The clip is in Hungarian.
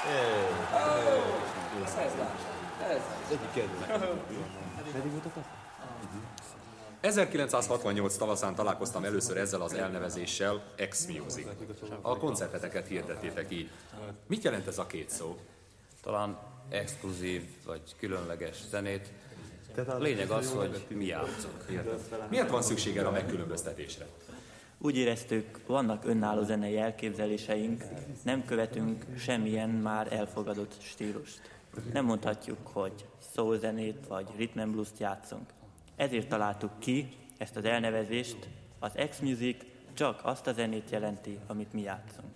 Ez egyik kedvenc. 1968 tavaszán találkoztam először ezzel az elnevezéssel, X-Music. A koncerteteket hirdettétek így. Mit jelent ez a két szó? Talán exkluzív vagy különleges zenét. A lényeg az, hogy mi játszunk. Miért van szükség erre a megkülönböztetésre? Úgy éreztük, vannak önálló zenei elképzeléseink, nem követünk semmilyen már elfogadott stílust. Nem mondhatjuk, hogy soul zenét vagy rhythm and blues-t játszunk. Ezért találtuk ki ezt az elnevezést, az X-Music csak azt a zenét jelenti, amit mi játszunk.